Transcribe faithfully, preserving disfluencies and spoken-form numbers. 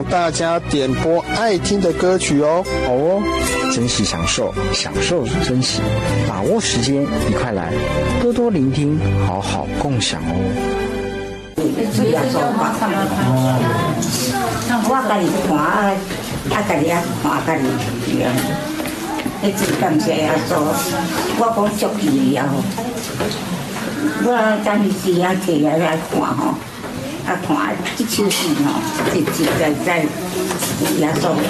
大家点播爱听的歌曲哦。 好哦，珍惜享受，享受珍惜，把握时间，一块来，多多聆听，好好共享哦。 我家己看啊，啊家己啊看家己样，迄真感谢啊做，我讲足气啊吼，我当时啊摕来来看吼，啊看即首诗吼，实实在在耶稣